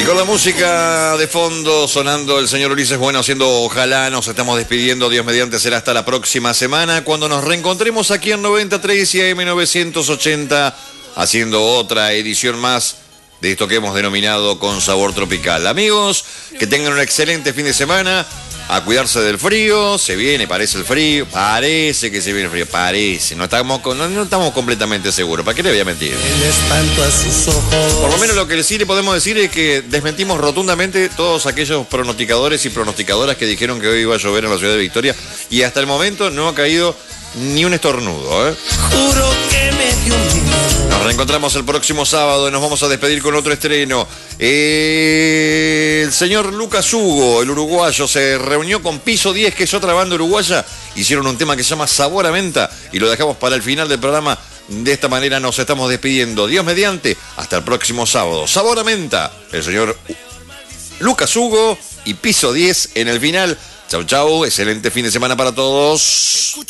Y con la música de fondo sonando el señor Ulises Bueno haciendo Ojalá, nos estamos despidiendo. Dios mediante será hasta la próxima semana cuando nos reencontremos aquí en 93 y AM 980 haciendo otra edición más de esto que hemos denominado Con Sabor Tropical. Amigos, que tengan un excelente fin de semana. A cuidarse del frío, se viene, parece el frío, parece que se viene el frío, parece, no estamos completamente seguros, ¿para qué le voy a mentir? El espanto a sus ojos. Por lo menos lo que sí le podemos decir es que desmentimos rotundamente todos aquellos pronosticadores y pronosticadoras que dijeron que hoy iba a llover en la ciudad de Victoria y hasta el momento no ha caído ni un estornudo, ¿eh? Juro que me dio miedo. Nos reencontramos el próximo sábado y nos vamos a despedir con otro estreno. El señor Lucas Hugo, el uruguayo, se reunió con Piso 10, que es otra banda uruguaya. Hicieron un tema que se llama Sabor a Menta y lo dejamos para el final del programa. De esta manera nos estamos despidiendo. Dios mediante, hasta el próximo sábado. Sabor a Menta, el señor Lucas Hugo y Piso 10 en el final. Chau, chau, excelente fin de semana para todos.